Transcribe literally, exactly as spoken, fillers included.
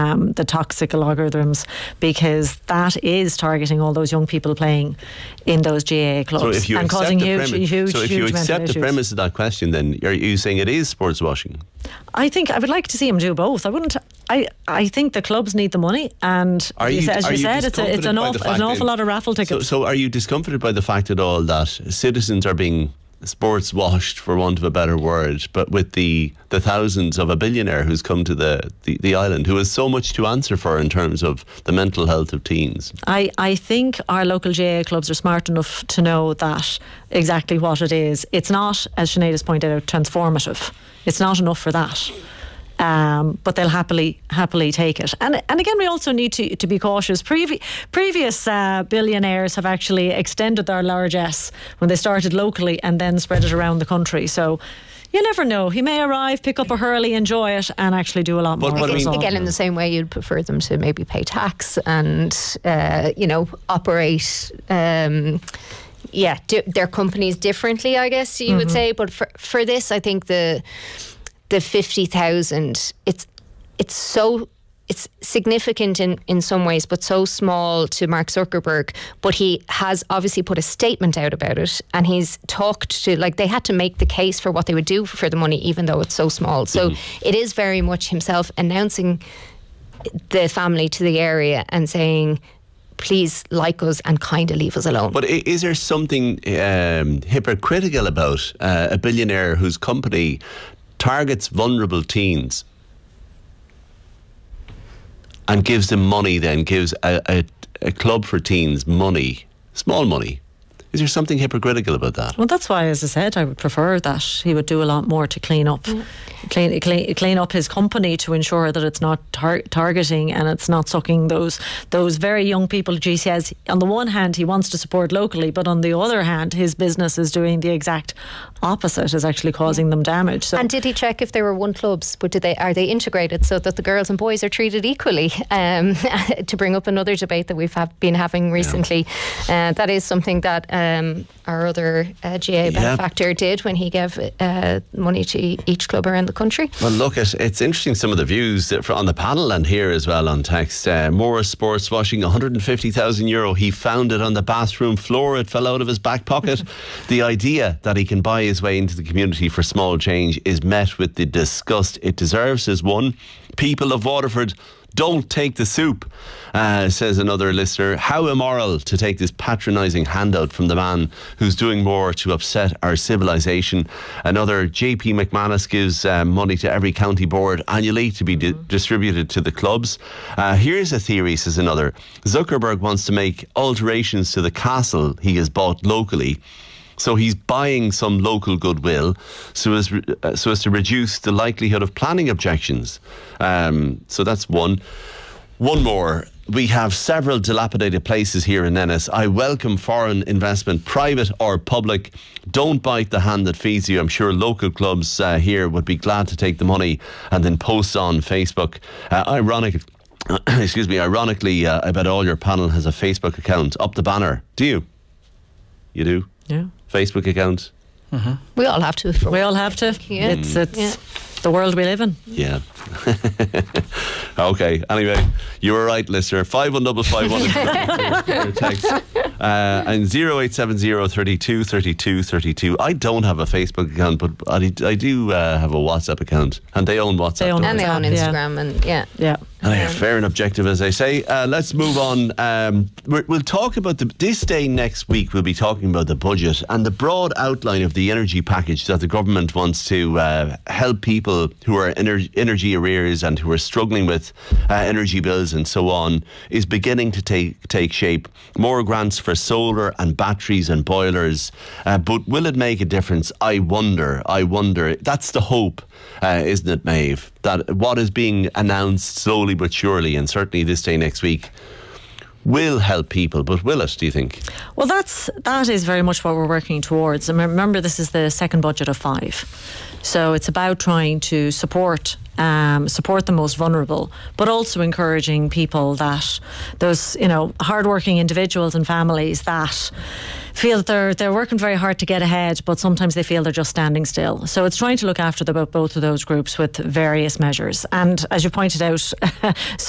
um, the toxic algorithms, because that is targeting all those young people playing in those G A A clubs so if you and accept causing the huge, premise, huge, so if huge you mental accept the issues. premise of that question, then are you saying it is sports washing? I think I would like to see him do both. I wouldn't. I I think the clubs need the money, and Are you, as are you you said, it's a, it's an, discomfited by awful, the fact an awful then- lot of raffle So, tickets. so are you discomforted by the fact at all that citizens are being sports washed, for want of a better word, but with the, the thousands of a billionaire who's come to the, the, the island, who has so much to answer for in terms of the mental health of teens? I, I think our local G A A clubs are smart enough to know that exactly what it is. It's not, as Sinead has pointed out, transformative. It's not enough for that. Um, but they'll happily happily take it. And and again, we also need to, to be cautious. Previ- previous uh, billionaires have actually extended their largesse when they started locally and then spread it around the country. So you never know. He may arrive, pick up a hurley, enjoy it, and actually do a lot But more. what I That's mean- all. Again, in the same way you'd prefer them to maybe pay tax and, uh, you know, operate... Um, yeah, do, their companies differently, I guess you mm-hmm. would say. But for, for this, I think the... the fifty thousand, it's it's so it's significant in, in some ways, but so small to Mark Zuckerberg. But he has obviously put a statement out about it, and he's talked to, like, they had to make the case for what they would do for the money, even though it's so small. So mm-hmm. it is very much himself announcing the family to the area and saying, please like us and kind of leave us alone. But is there something um, hypocritical about uh, a billionaire whose company targets vulnerable teens and gives them money, then gives a, a, a club for teens money, small money? Is there something hypocritical about that? Well, that's why, as I said, I would prefer that he would do a lot more to clean up, mm. clean, clean clean up his company to ensure that it's not tar- targeting and it's not sucking those those very young people. He says, on the one hand, he wants to support locally, but on the other hand, his business is doing the exact opposite, is actually causing yeah. them damage. So, and did he check if they were one clubs? But did they are they integrated so that the girls and boys are treated equally? Um, to bring up another debate that we've have been having recently, yeah. uh, that is something that. Um, our other uh, G A A benefactor yeah. did when he gave uh, money to each club around the country. Well, look, it, it's interesting some of the views that on the panel and here as well on text. Uh, Morris sports washing, one hundred fifty thousand euro. He found it on the bathroom floor. It fell out of his back pocket. The idea that he can buy his way into the community for small change is met with the disgust it deserves, says one. People of Waterford, don't take the soup, uh, says another listener. How immoral to take this patronising handout from the man who's doing more to upset our civilisation. Another, J P McManus gives uh, money to every county board annually to be di- distributed to the clubs. Uh, here's a theory, says another. Zuckerberg wants to make alterations to the castle he has bought locally. So he's buying some local goodwill so as re- uh, so as to reduce the likelihood of planning objections. Um, so that's one. One more. We have several dilapidated places here in Ennis. I welcome foreign investment, private or public. Don't bite the hand that feeds you. I'm sure local clubs uh, here would be glad to take the money and then post on Facebook. Uh, ironic, excuse me. Ironically, uh, I bet all your panel has a Facebook account. Up the banner. Do you? You do? Yeah. Facebook account. Mm-hmm. We all have to. For we all have to. Yeah. It's it's yeah. the world we live in. Yeah. Okay. Anyway, you were right, listener. Five one double five one. Your text. Uh, and zero eight seven zero thirty two thirty two thirty two. I don't have a Facebook account, but I, I do uh, have a WhatsApp account, and they own WhatsApp. They own and they own Instagram, yeah. and yeah, yeah. And they're fair and objective, as they say. Uh, let's move on. Um, we're, we'll talk about the, this day next week. We'll be talking about the budget and the broad outline of the energy package that the government wants to uh, help people who are ener- energy arrears and who are struggling with uh, energy bills and so on is beginning to take take shape. More grants for solar and batteries and boilers, uh, but will it make a difference? I wonder. I wonder. That's the hope, uh, isn't it, Maeve? That what is being announced slowly but surely, and certainly this day next week, will help people. But will it, do you think? Well, that's that is very much what we're working towards. And remember, this is the second budget of five, so it's about trying to support um, support the most vulnerable, but also encouraging people that those, you know, hardworking individuals and families that feel that they're they're working very hard to get ahead, but sometimes they feel they're just standing still. So it's trying to look after the, both of those groups with various measures. And as you pointed out,